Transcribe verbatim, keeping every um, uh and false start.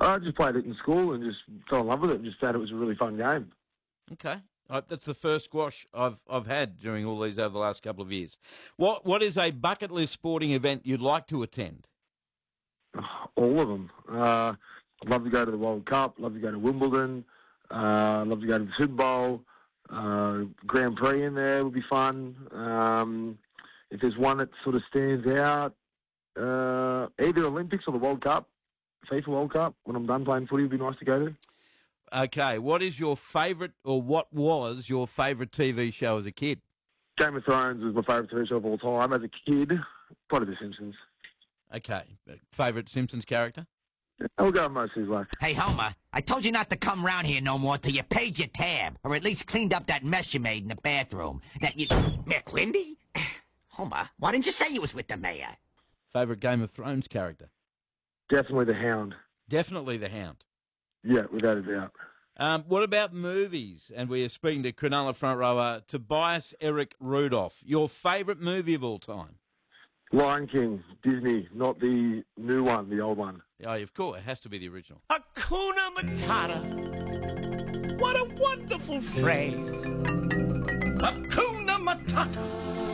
I just played it in school and just fell in love with it and just found it was a really fun game. Okay. Uh, that's the first squash I've I've had during all these over the last couple of years. What What is a bucket list sporting event you'd like to attend? All of them. Uh, I'd love to go to the World Cup, love to go to Wimbledon, uh, love to go to the Super Bowl, uh, Grand Prix in there would be fun. Um, if there's one that sort of stands out, uh, either Olympics or the World Cup, FIFA World Cup, when I'm done playing footy would be nice to go to. Okay, what is your favourite, or what was your favourite T V show as a kid? Game of Thrones was my favourite T V show of all time. As a kid, probably The Simpsons. Okay, favourite Simpsons character? I'll go with Moses Luck. Hey, Homer, I told you not to come round here no more till you paid your tab, or at least cleaned up that mess you made in the bathroom. That you... McWindy? Homer, why didn't you say you was with the mayor? Favourite Game of Thrones character? Definitely the Hound. Definitely the Hound. Yeah, without a doubt. Um, what about movies? And we are speaking to Cronulla front rower Tobias Eric Rudolph. Your favourite movie of all time? Lion King, Disney, not the new one, the old one. Oh, of course, it has to be the original. Hakuna Matata. What a wonderful phrase. Hakuna Matata.